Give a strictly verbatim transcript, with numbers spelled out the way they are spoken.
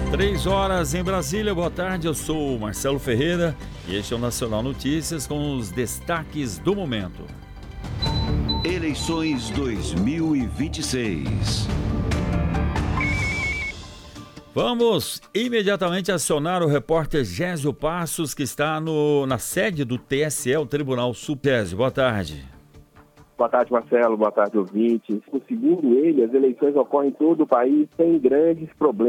Três horas em Brasília, boa tarde, eu sou o Marcelo Ferreira e este é o Nacional Notícias com os destaques do momento. Eleições dois mil e vinte e seis. Vamos imediatamente acionar o repórter Gésio Passos, que está no, na sede do T S E, o Tribunal Superior. Boa tarde. Boa tarde, Marcelo. Boa tarde, ouvintes. Segundo ele, as eleições ocorrem em todo o país sem grandes problemas.